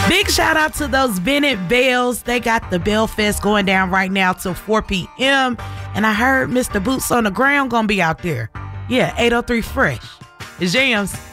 Big shout out to those Bennett Bells. They got the Bell Fest going down right now till 4 p.m. And I heard Mr. Boots on the Ground gonna be out there. Yeah, 803 Fresh. It's Jams.